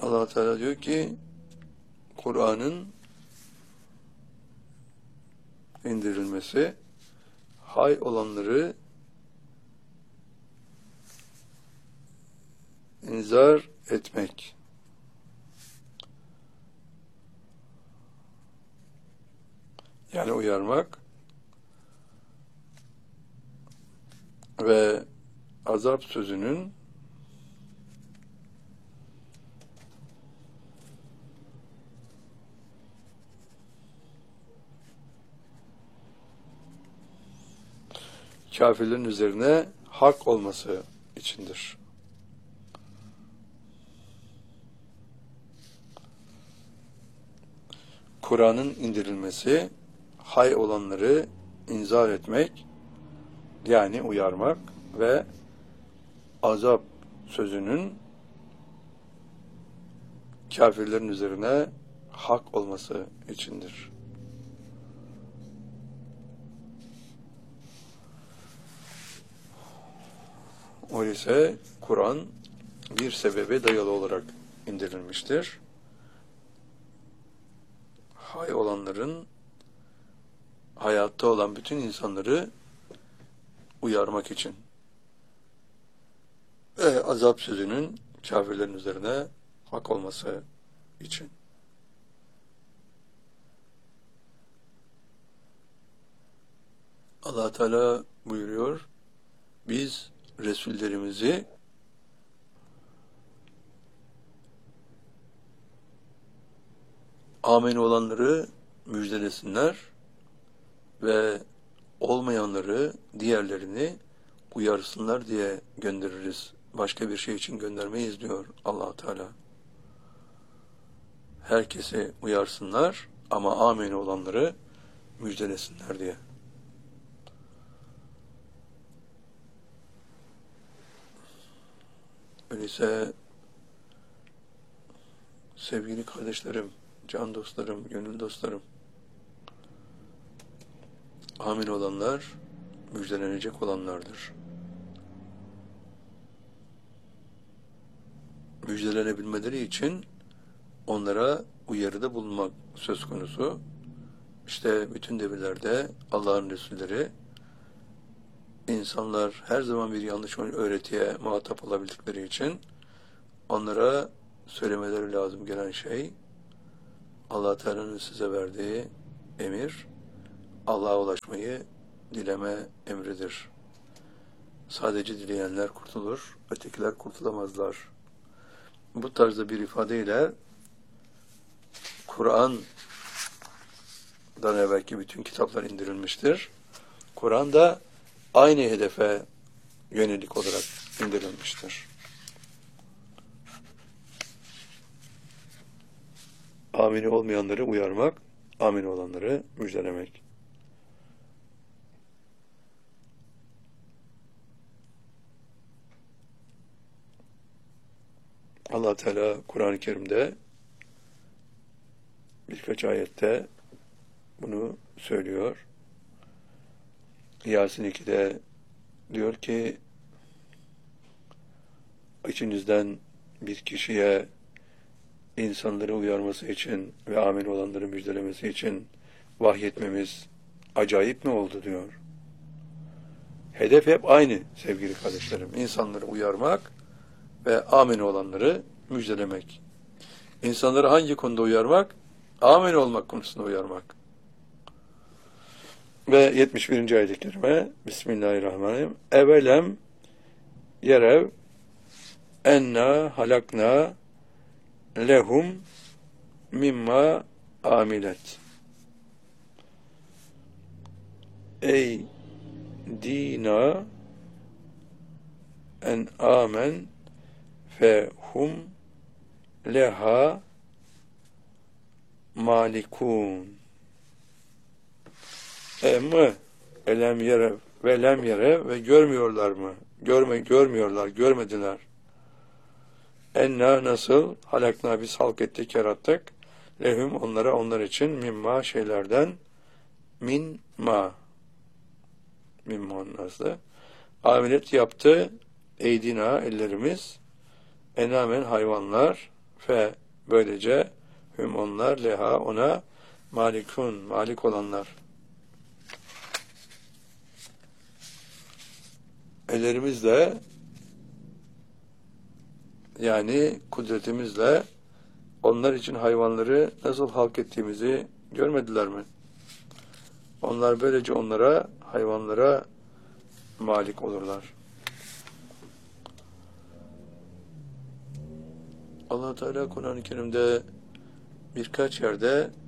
Allah Teala diyor ki Kur'an'ın indirilmesi hay olanları inzar etmek, yani uyarmak ve azap sözünün kafirlerin üzerine hak olması içindir. Kur'an'ın indirilmesi hay olanları inzar etmek, yani uyarmak ve azap sözünün kafirlerin üzerine hak olması içindir. Öyleyse Kur'an bir sebebe dayalı olarak indirilmiştir. Hay olanların, hayatta olan bütün insanları uyarmak için ve azap sözünün kafirlerin üzerine hak olması için. Allah Teala buyuruyor, biz Resullerimizi amin olanları müjdelesinler ve olmayanları, diğerlerini uyarsınlar diye göndeririz. Başka bir şey için göndermeyiz diyor Allah Teala. Herkesi uyarsınlar ama amin olanları müjdelesinler diye. Öyleyse sevgili kardeşlerim, can dostlarım, gönül dostlarım, amin olanlar müjdelenecek olanlardır. Müjdelenebilmeleri için onlara uyarıda bulunmak söz konusu. İşte bütün devirlerde Allah'ın Resulleri, insanlar her zaman bir yanlış öğretiye muhatap olabildikleri için onlara söylemeleri lazım gelen şey, Allah Teala'nın size verdiği emir, Allah'a ulaşmayı dileme emridir. Sadece dileyenler kurtulur, ötekiler kurtulamazlar. Bu tarzda bir ifadeyle Kur'an'dan evvelki bütün kitaplar indirilmiştir. Kur'an da aynı hedefe yönelik olarak indirilmiştir. Amini olmayanları uyarmak, amin olanları müjdelemek. Allah Teala Kur'an-ı Kerim'de birkaç ayette bunu söylüyor. Yasin 2'de diyor ki, içinizden bir kişiye insanları uyarması için ve amin olanları müjdelemesi için vahyetmemiz acayip mi oldu diyor. Hedef hep aynı sevgili kardeşlerim. İnsanları uyarmak ve amin olanları müjdelemek. İnsanları hangi konuda uyarmak? Amin olmak konusunda uyarmak. Ve 71. ayet-i kerime Bismillahirrahmanirrahim. Evelem yerev enna halakna lehum mimma amilet. Ey dina en amen fehum leha malikun. Elem yere ve lem yere ve görmüyorlar mı? Görmüyorlar, görmediler. Enna nasıl? Halakna biz halk ettik, yarattık. Lehum onlara, onlar için mimma şeylerden mimma nasıl? Amilet yaptı eydina ellerimiz enamen hayvanlar Fe böylece hüm onlar leha ona malikun malik olanlar. Ellerimizle yani kudretimizle onlar için hayvanları nasıl halk ettiğimizi görmediler mi? Onlar böylece onlara, hayvanlara malik olurlar. Allah Teala Kur'an-ı Kerim'de birkaç yerde